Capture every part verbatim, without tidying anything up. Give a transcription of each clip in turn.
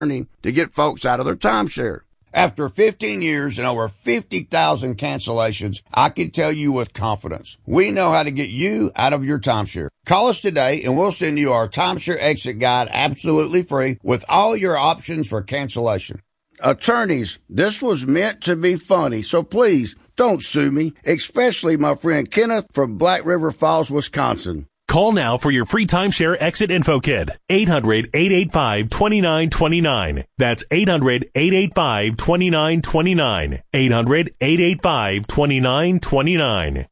to get folks out of their timeshare. After fifteen years and over fifty thousand cancellations, I can tell you with confidence, we know how to get you out of your timeshare. Call us today and we'll send you our timeshare exit guide absolutely free with all your options for cancellation. Attorneys, this was meant to be funny, so please don't sue me, especially my friend Kenneth from Black River Falls, Wisconsin. Call now for your free timeshare exit info kit. eight hundred, eight eight five, two nine two nine. That's eight hundred, eight eight five, two nine two nine. eight hundred, eight eight five, two nine two nine.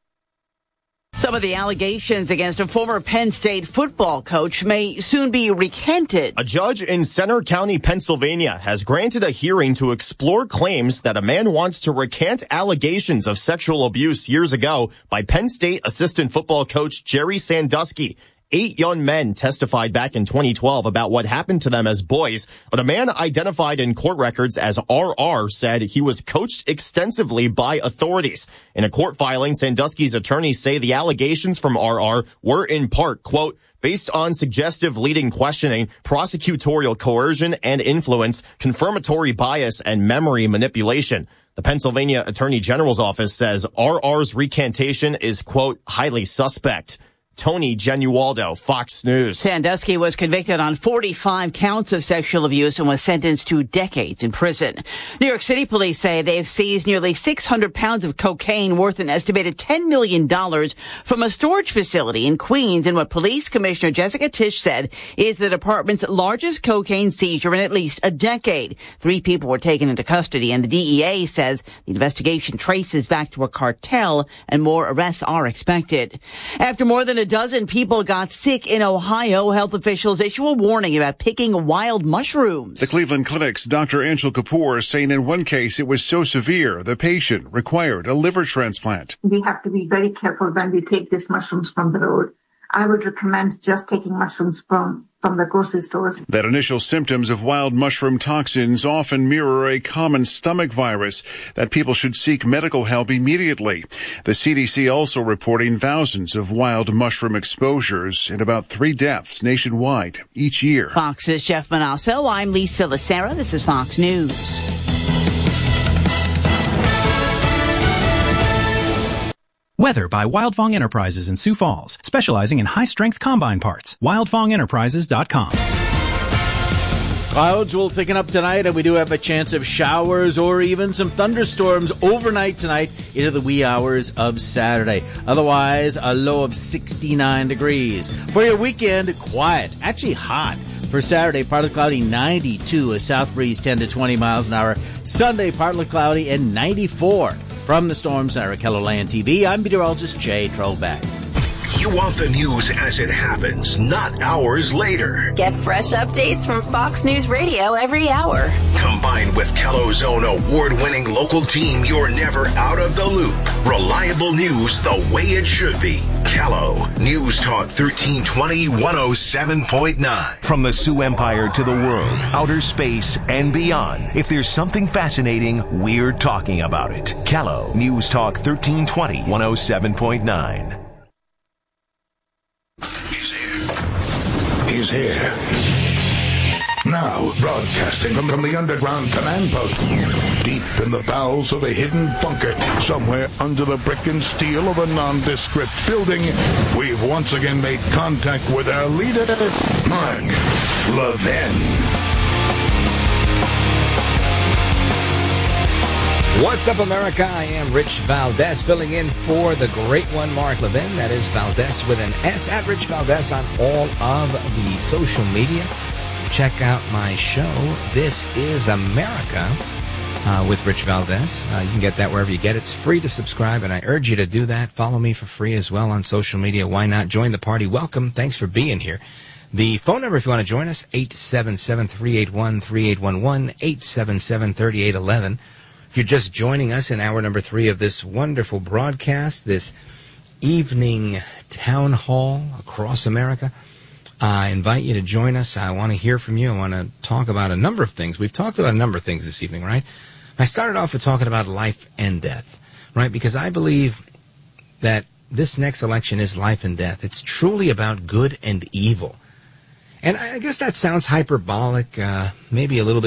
Some of the allegations against a former Penn State football coach may soon be recanted. A judge in Center County, Pennsylvania, has granted a hearing to explore claims that a man wants to recant allegations of sexual abuse years ago by Penn State assistant football coach Jerry Sandusky. Eight young men testified back in twenty twelve about what happened to them as boys, but a man identified in court records as R R said he was coached extensively by authorities. In a court filing, Sandusky's attorneys say the allegations from R R were in part, quote, based on suggestive leading questioning, prosecutorial coercion and influence, confirmatory bias, and memory manipulation. The Pennsylvania Attorney General's office says R R's recantation is, quote, highly suspect. Tony Genualdo, Fox News. Sandusky was convicted on forty-five counts of sexual abuse and was sentenced to decades in prison. New York City police say they've seized nearly six hundred pounds of cocaine worth an estimated ten million dollars from a storage facility in Queens in what Police Commissioner Jessica Tisch said is the department's largest cocaine seizure in at least a decade. Three people were taken into custody, and the D E A says the investigation traces back to a cartel and more arrests are expected. After more than a dozen people got sick in Ohio, health officials issue a warning about picking wild mushrooms. The Cleveland Clinic's Doctor Angel Kapoor is saying in one case it was so severe the patient required a liver transplant. We have to be very careful when we take these mushrooms from the road. I would recommend just taking mushrooms from from the grocery stores. That initial symptoms of wild mushroom toxins often mirror a common stomach virus, that people should seek medical help immediately. The C D C also reporting thousands of wild mushroom exposures and about three deaths nationwide each year. Fox's Jeff Manasso. I'm Lisa Lacera. This is Fox News. Weather by Wildfong Enterprises in Sioux Falls, specializing in high-strength combine parts. wildfong enterprises dot com. Clouds will thicken up tonight, and we do have a chance of showers or even some thunderstorms overnight tonight into the wee hours of Saturday. Otherwise, a low of sixty-nine degrees. For your weekend, quiet, actually hot. For Saturday, partly cloudy, ninety-two, a south breeze ten to twenty miles an hour. Sunday, partly cloudy and ninety-four. From the Storm Center at Keller Land T V, I'm meteorologist Jay Trollback. You want the news as it happens, not hours later. Get fresh updates from Fox News Radio every hour. Combined with Kello's own award-winning local team, you're never out of the loop. Reliable news the way it should be. Kello, News Talk thirteen twenty, one oh seven point nine. From the Sioux Empire to the world, outer space, and beyond. If there's something fascinating, we're talking about it. Kello, News Talk thirteen twenty, one oh seven point nine. He's here. Now, broadcasting from, from the underground command post, deep in the bowels of a hidden bunker, somewhere under the brick and steel of a nondescript building, we've once again made contact with our leader, Mark Levin. What's up, America? I am Rich Valdez, filling in for the great one, Mark Levin. That is Valdez with an S, at Rich Valdez on all of the social media. Check out my show, This is America, uh, with Rich Valdez. Uh, you can get that wherever you get it. It's free to subscribe, and I urge you to do that. Follow me for free as well on social media. Why not? Join the party. Welcome. Thanks for being here. The phone number, if you want to join us, eight seven seven, three eight one, three eight one one, eight seven seven, three eight one one. If you're just joining us in hour number three of this wonderful broadcast, this evening town hall across America, I invite you to join us. I want to hear from you. I want to talk about a number of things. We've talked about a number of things this evening, right? I started off with talking about life and death, right? Because I believe that this next election is life and death. It's truly about good and evil. And I guess that sounds hyperbolic, uh, maybe a little bit